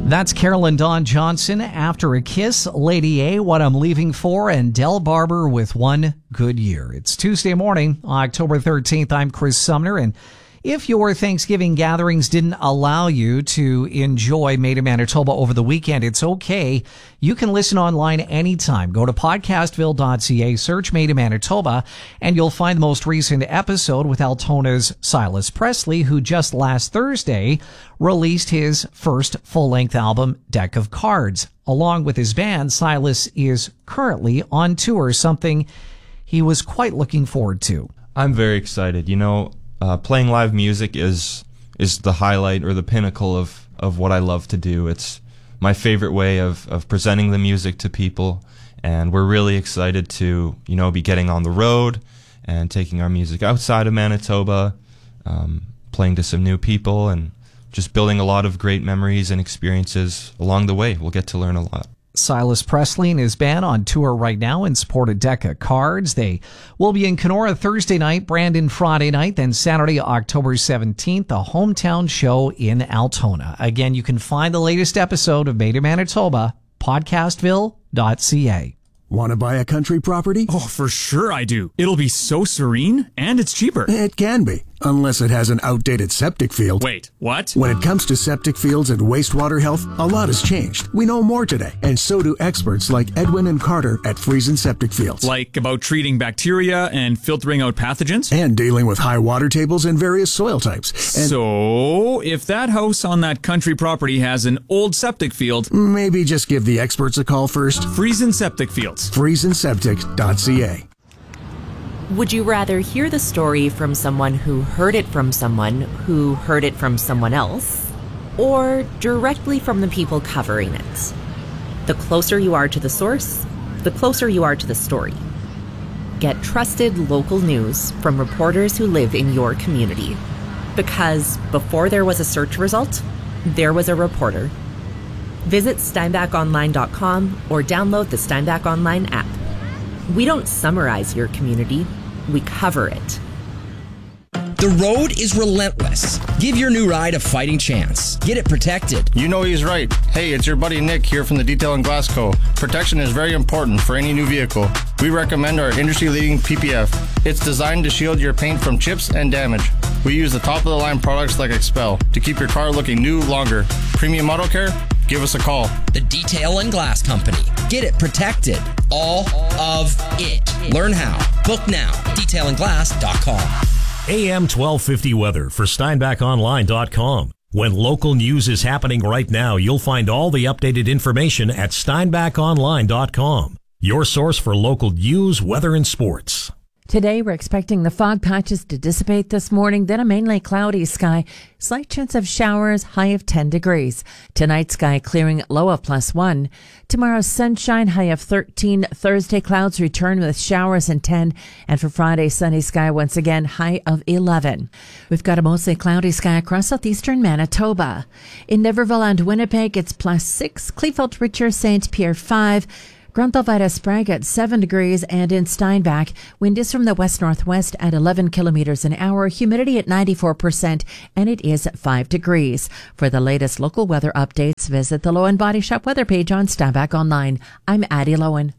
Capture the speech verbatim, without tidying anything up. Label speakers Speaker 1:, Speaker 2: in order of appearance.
Speaker 1: That's Carolyn Dawn Johnson, After a Kiss, Lady A, What I'm Leaving For, and Del Barber with One Good Year. It's Tuesday morning, October thirteenth. I'm Chris Sumner, and if your Thanksgiving gatherings didn't allow you to enjoy Made in Manitoba over the weekend, it's okay. You can listen online anytime. Go to podcastville dot c a, search Made in Manitoba, and you'll find the most recent episode with Altona's Silas Presley, who just last Thursday released his first full-length album, Deck of Cards. Along with his band, Silas is currently on tour, something he was quite looking forward to.
Speaker 2: I'm very excited. You know, Uh, playing live music is is the highlight or the pinnacle of, of what I love to do. It's my favorite way of, of presenting the music to people, and we're really excited to, you know, be getting on the road and taking our music outside of Manitoba, um, playing to some new people, and just building a lot of great memories and experiences along the way. We'll get to learn a lot.
Speaker 1: Silas Presley and his band on tour right now in support of Deck of Cards. They will be in Kenora Thursday night, Brandon Friday night, then Saturday, October seventeenth, a hometown show in Altona. Again, you can find the latest episode of Made in Manitoba, podcastville dot c a.
Speaker 3: Want to buy a country property?
Speaker 4: Oh, for sure I do. It'll be so serene, and it's cheaper.
Speaker 3: It can be, unless it has an outdated septic field.
Speaker 4: Wait, what?
Speaker 3: When it comes to septic fields and wastewater health, a lot has changed. We know more today, and so do experts like Edwin and Carter at Friesen Septic Fields.
Speaker 4: Like about treating bacteria and filtering out pathogens?
Speaker 3: And dealing with high water tables and various soil types. And
Speaker 4: so, if that house on that country property has an old septic field,
Speaker 3: maybe just give the experts a call first.
Speaker 4: Friesen Septic Fields.
Speaker 3: Friesen Septic dot c a.
Speaker 5: Would you rather hear the story from someone who heard it from someone who heard it from someone else, or directly from the people covering it? The closer you are to the source, the closer you are to the story. Get trusted local news from reporters who live in your community. Because before there was a search result, there was a reporter. Visit steinbach online dot com or download the Steinbach Online app. We don't summarize your community, we cover it.
Speaker 6: The road is relentless. Give your new ride a fighting chance. Get it protected.
Speaker 7: You know he's right. Hey, it's your buddy Nick here from the Detail and Glass Co. Protection is very important for any new vehicle. We recommend our industry-leading P P F. It's designed to shield your paint from chips and damage. We use the top-of-the-line products like Expel to keep your car looking new longer. Premium Auto Care? Give us a call.
Speaker 6: The Detail and Glass Company. Get it protected. All of it. Learn how. Book now. detail and glass dot com.
Speaker 8: A M twelve fifty weather for steinbach online dot com. When local news is happening right now, you'll find all the updated information at steinbach online dot com. Your source for local news, weather, and sports.
Speaker 9: Today, we're expecting the fog patches to dissipate this morning, then a mainly cloudy sky. Slight chance of showers, high of ten degrees. Tonight, sky clearing, low of plus one. Tomorrow, sunshine, high of thirteen. Thursday, clouds return with showers and ten. And for Friday, sunny sky once again, high of eleven. We've got a mostly cloudy sky across southeastern Manitoba. In Niverville and Winnipeg, it's plus six. Kleefeld, Richer, Saint Pierre, five. Grunthal, Sprague at seven degrees, and in Steinbach, wind is from the west-northwest at eleven kilometers an hour, humidity at ninety-four percent, and it is five degrees. For the latest local weather updates, visit the Lowen Body Shop weather page on Steinbach Online. I'm Addie Lowen.